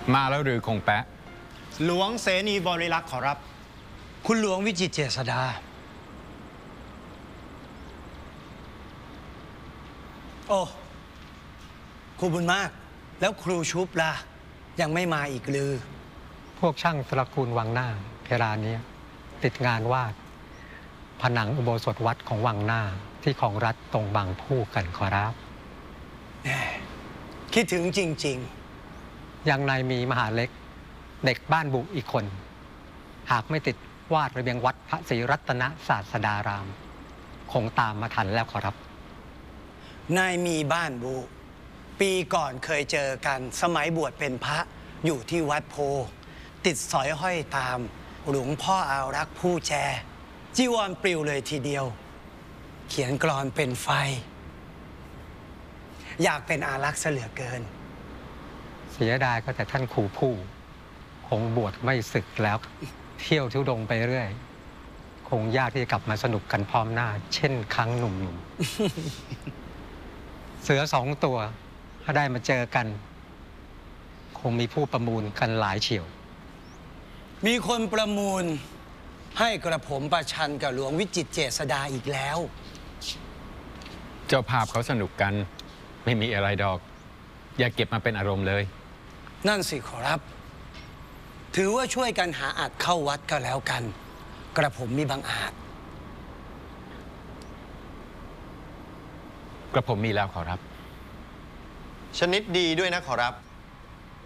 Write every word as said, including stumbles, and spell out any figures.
มาแล้วหรือคงแปะหลวงเสนีบริลักษ์ขอรับคุณหลวงวิจิตรเจษฎาโอ้ครูบุญมากแล้วครูชุบล่ะยังไม่มาอีกหรือพวกช่างตระกูลวังหน้าเวลานี้ติดงานวาดผนังอุโบสถวัดของวังหน้าที่ของรัฐตรงบางผู้กันขอรับคิดถึงจริงๆยังในมีมหาเล็กเด็กบ้านบุอีกคนหากไม่ติดวาดระเบียงวัดพระศรีรัตนศาสดารามคงตามมาทันแล้วขอรับนายมีบ้านบุปีก่อนเคยเจอกันสมัยบวชเป็นพระอยู่ที่วัดโพติดสอยห้อยตามหลวงพ่ออารักษ์ผู้แจจีวรปลิวเลยทีเดียวเขียนกลอนเป็นไฟอยากเป็นอารักษ์เสลือเกินเสียดายก็แต่ท่านครูผู้คงบวชไม่ศึกแล้วเที่ยวทุดงไปเรื่อยคงยากที่จะกลับมาสนุกกันพร้อมหน้าเช่นครั้งหนุ่มๆ เสือสองตัวถ้าได้มาเจอกันคงมีผู้ประมูลกันหลายเฉียวมีคนประมูลให้กระผมประชันกับหลวงวิจิตรเจษฎาอีกแล้วเจ้าภาพเขาสนุกกันไม่มีอะไรดอกอย่าเก็บมาเป็นอารมณ์เลยนั่นสิขอรับถือว่าช่วยกันหาอาจเข้าวัดก็แล้วกันกระผมมีบางอาจกระผมมีแล้วขอรับชนิดดีด้วยนะขอรับ